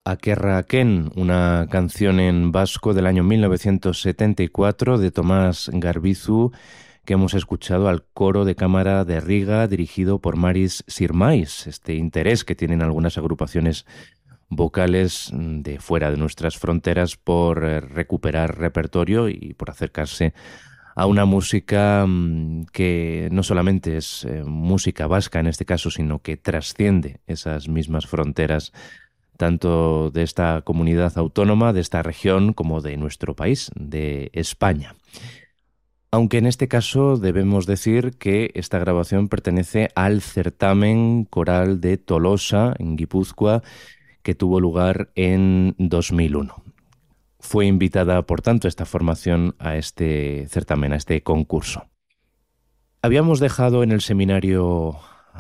Akerraken, una canción en vasco del año 1974 de Tomás Garbizu, que hemos escuchado al coro de cámara de Riga dirigido por Maris Sirmais. Este interés que tienen algunas agrupaciones vocales de fuera de nuestras fronteras por recuperar repertorio y por acercarse a una música que no solamente es música vasca en este caso, sino que trasciende esas mismas fronteras, tanto de esta comunidad autónoma, de esta región, como de nuestro país, de España. Aunque en este caso debemos decir que esta grabación pertenece al certamen coral de Tolosa, en Guipúzcoa, que tuvo lugar en 2001. Fue invitada, por tanto, esta formación a este certamen, a este concurso. Habíamos dejado en el seminario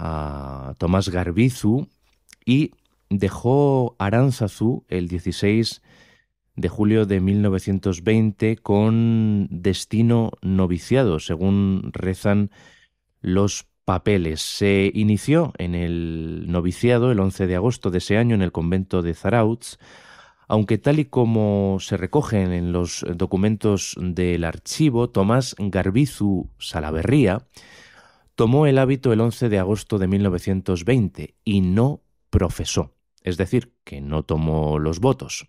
a Tomás Garbizu y dejó Aránzazu el 16 de julio de 1920 con destino noviciado, según rezan los papeles. Se inició en el noviciado el 11 de agosto de ese año en el convento de Zarautz, aunque tal y como se recogen en los documentos del archivo, Tomás Garbizu Salaverría tomó el hábito el 11 de agosto de 1920 y no profesó, es decir, que no tomó los votos.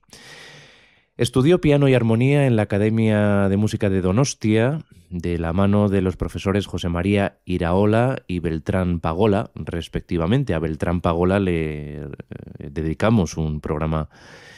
Estudió piano y armonía en la Academia de Música de Donostia, de la mano de los profesores José María Iraola y Beltrán Pagola, respectivamente. A Beltrán Pagola le dedicamos un programa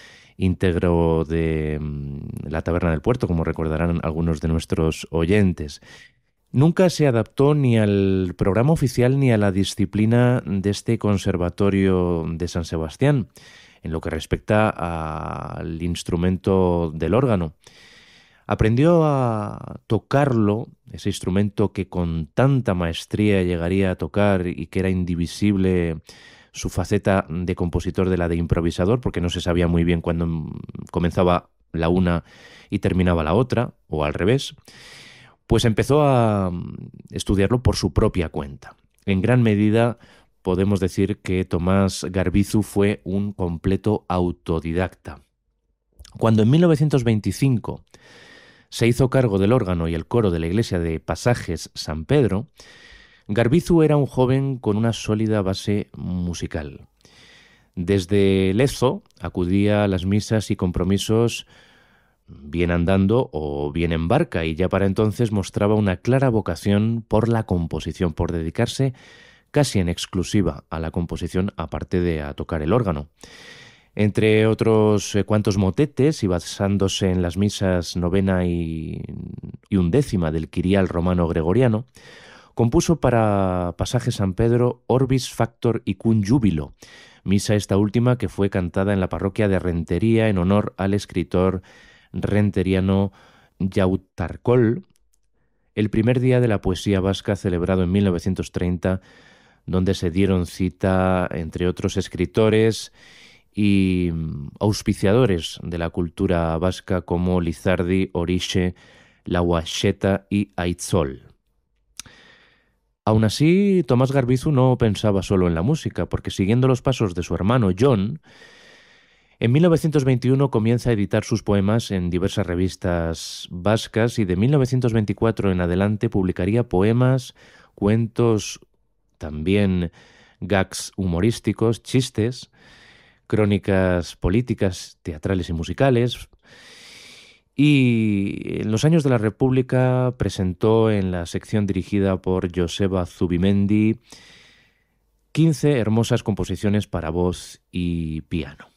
íntegro de La Taberna del Puerto, como recordarán algunos de nuestros oyentes. Nunca se adaptó ni al programa oficial ni a la disciplina de este conservatorio de San Sebastián, en lo que respecta al instrumento del órgano. Aprendió a tocarlo, ese instrumento que con tanta maestría llegaría a tocar y que era indivisible su faceta de compositor de la de improvisador, porque no se sabía muy bien cuándo comenzaba la una y terminaba la otra, o al revés. Pues empezó a estudiarlo por su propia cuenta. En gran medida podemos decir que Tomás Garbizu fue un completo autodidacta. Cuando en 1925 se hizo cargo del órgano y el coro de la iglesia de Pasajes San Pedro, Garbizu era un joven con una sólida base musical. Desde Lezo acudía a las misas y compromisos bien andando o bien en barca, y ya para entonces mostraba una clara vocación por la composición, por dedicarse casi en exclusiva a la composición, aparte de a tocar el órgano. Entre otros cuantos motetes, y basándose en las misas novena y undécima del Kyrial romano gregoriano, compuso para Pasaje San Pedro Orbis Factor y Cum Júbilo, misa esta última que fue cantada en la parroquia de Rentería en honor al escritor renteriano Yautarcol, el primer día de la poesía vasca celebrado en 1930, donde se dieron cita, entre otros escritores y auspiciadores de la cultura vasca como Lizardi, Orixe, Lauaxeta y Aitzol. Aún así, Tomás Garbizu no pensaba solo en la música, porque siguiendo los pasos de su hermano John, en 1921 comienza a editar sus poemas en diversas revistas vascas y de 1924 en adelante publicaría poemas, cuentos, también gags humorísticos, chistes, crónicas políticas, teatrales y musicales. Y en los años de la República presentó en la sección dirigida por Joseba Zubimendi 15 hermosas composiciones para voz y piano.